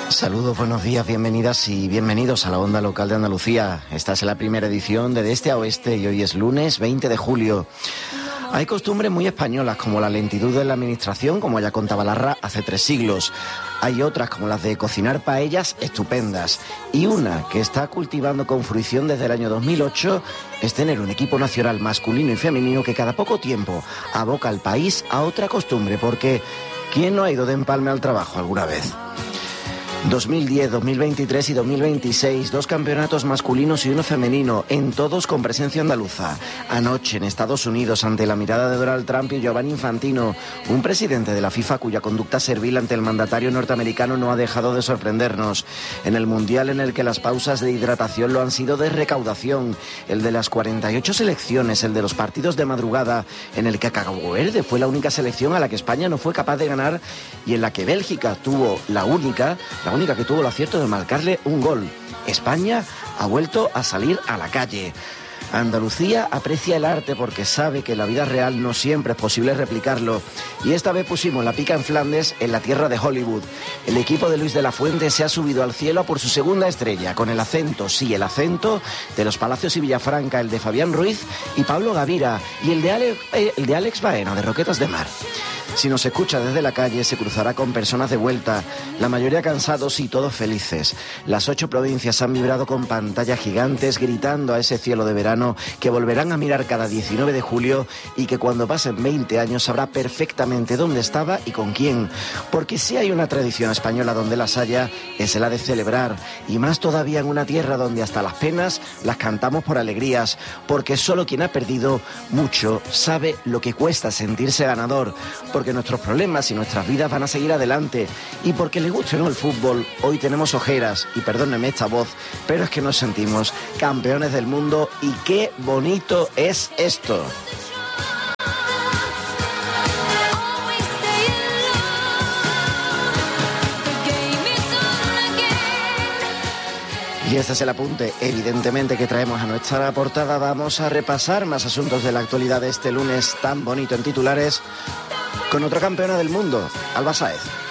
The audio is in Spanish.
Saludos, buenos días, bienvenidas y bienvenidos a la Onda Local de Andalucía. Esta es la primera edición de Este a Oeste y hoy es lunes 20 de julio. Hay costumbres muy españolas, como la lentitud de la administración, como ya contaba Larra hace 3 siglos. Hay otras, como las de cocinar paellas, estupendas. Y una que está cultivando con fruición desde el año 2008 es tener un equipo nacional masculino y femenino que cada poco tiempo aboca al país a otra costumbre, porque ¿quién no ha ido de empalme al trabajo alguna vez? 2010, 2023 y 2026, 2 campeonatos masculinos y uno femenino, en todos con presencia andaluza. Anoche en Estados Unidos, ante la mirada de Donald Trump y Giovanni Infantino, un presidente de la FIFA cuya conducta servil ante el mandatario norteamericano no ha dejado de sorprendernos. En el Mundial, en el que las pausas de hidratación lo han sido de recaudación, el de las 48 selecciones, el de los partidos de madrugada, en el que Cabo Verde fue la única selección a la que España no fue capaz de ganar y en la que Bélgica tuvo la única que tuvo el acierto de marcarle un gol. España ha vuelto a salir a la calle. Andalucía aprecia el arte porque sabe que en la vida real no siempre es posible replicarlo. Y esta vez pusimos la pica en Flandes, en la tierra de Hollywood. El equipo de Luis de la Fuente se ha subido al cielo por su segunda estrella, con el acento, sí, el acento de Los Palacios y Villafranca, el de Fabián Ruiz y Pablo Gavira, y el de Alex Baena, de Roquetas de Mar. Si nos escucha desde la calle, se cruzará con personas de vuelta, la mayoría cansados y todos felices. Las 8 provincias han vibrado con pantallas gigantes, gritando a ese cielo de verano que volverán a mirar cada 19 de julio y que cuando pasen 20 años sabrá perfectamente dónde estaba y con quién. Porque si hay una tradición española donde las haya, es la de celebrar, y más todavía en una tierra donde hasta las penas las cantamos por alegrías, porque solo quien ha perdido mucho sabe lo que cuesta sentirse ganador, porque nuestros problemas y nuestras vidas van a seguir adelante, y porque le guste o no el fútbol, hoy tenemos ojeras, y perdónenme esta voz, pero es que nos sentimos campeones del mundo, y qué bonito es esto. Y este es el apunte, evidentemente, que traemos a nuestra portada. Vamos a repasar más asuntos de la actualidad de este lunes tan bonito en titulares, con otra campeona del mundo, Alba Sáez.